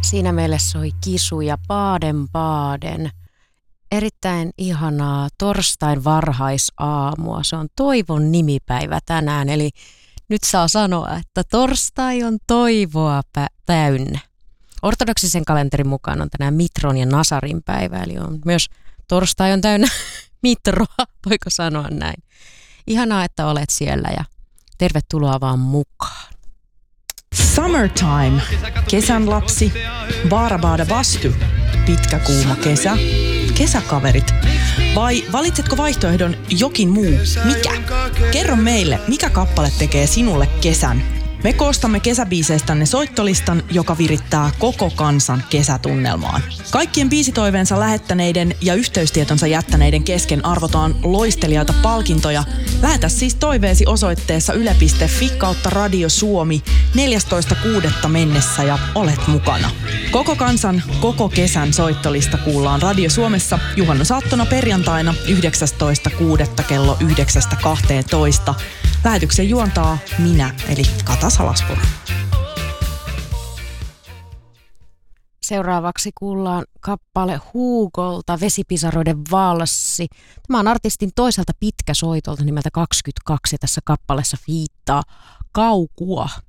Siinä meille soi Kisu ja Baden. Erittäin ihanaa torstain varhaisaamua. Se on Toivon nimipäivä tänään, eli nyt saa sanoa, että torstai on toivoa täynnä. Ortodoksisen kalenterin mukaan on tänään Mitron ja Nasarin päivä, eli on myös torstai on täynnä Mitroa, voiko sanoa näin. Ihanaa, että olet siellä ja tervetuloa vaan mukaan. Summertime, kesän lapsi, Baarabada vastu, pitkä kuuma kesä, kesäkaverit. Vai valitsetko vaihtoehdon jokin muu? Mikä? Kerro meille, mikä kappale tekee sinulle kesän? Me koostamme kesäbiiseistänne soittolistan, joka virittää koko kansan kesätunnelmaan. Kaikkien biisitoiveensa lähettäneiden ja yhteystietonsa jättäneiden kesken arvotaan loistelijaita palkintoja. Lähetä siis toiveesi osoitteessa yle.fi/Radio Suomi 14.6. mennessä ja olet mukana. Koko kansan, koko kesän soittolista kuullaan Radio Suomessa juhannusaattona perjantaina 19.6. kello 9.12. Lähetyksen juontaa minä, eli Kata Salaspuro. Seuraavaksi kuullaan kappale Hugolta, Vesipisaroiden valssi. Tämä on artistin toiselta pitkäsoitolta nimeltä 22 ja tässä kappaleessa viittaa Kaukua.